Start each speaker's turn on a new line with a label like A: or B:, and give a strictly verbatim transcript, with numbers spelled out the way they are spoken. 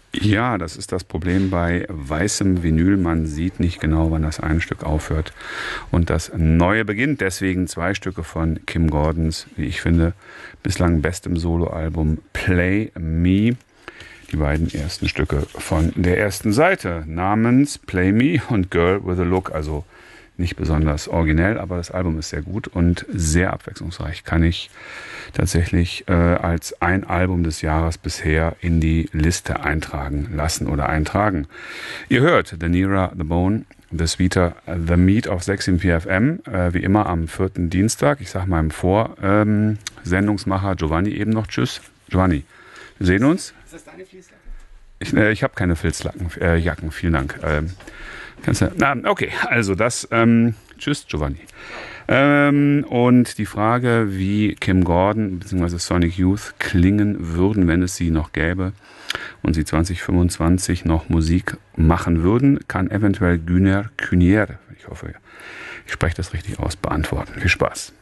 A: Ja, das ist das Problem bei weißem Vinyl. Man sieht nicht genau, wann das eine Stück aufhört und das neue beginnt. Deswegen zwei Stücke von Kim Gordons, wie ich finde, bislang bestem Soloalbum Play Me. Die beiden ersten Stücke von der ersten Seite namens Play Me und Girl with a Look. Also nicht besonders originell, aber das Album ist sehr gut und sehr abwechslungsreich. Kann ich tatsächlich äh, als ein Album des Jahres bisher in die Liste eintragen lassen oder eintragen. Ihr hört The Nearer the Bone, The Sweeter the Meat auf sechs sieben vier F M, äh, wie immer am vierten Dienstag. Ich sage meinem Vor-Sendungsmacher ähm, Giovanni eben noch Tschüss. Giovanni, wir sehen uns. Ist das deine Fließjacke? Ich, äh, ich habe keine Filzjacken, äh, Jacken, vielen Dank. Ähm, Kannst du, na, okay, also das, ähm, tschüss Giovanni. Ähm, und die Frage, wie Kim Gordon bzw. Sonic Youth klingen würden, wenn es sie noch gäbe und sie zwanzig fünfundzwanzig noch Musik machen würden, kann eventuell Güner Künier, ich hoffe, ich spreche das richtig aus, beantworten. Viel Spaß.